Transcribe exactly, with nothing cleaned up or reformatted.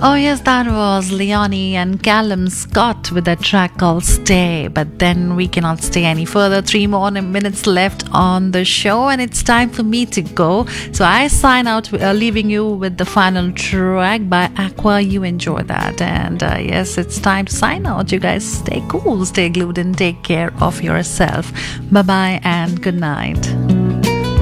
Oh, yes, that was Leonie and Callum Scott with a track called Stay. But then we cannot stay any further. Three more minutes left on the show, and it's time for me to go. So I sign out, uh, leaving you with the final track by Aqua. You enjoy that. And uh, yes, it's time to sign out. You guys stay cool, stay glued, and take care of yourself. Bye bye, and good night.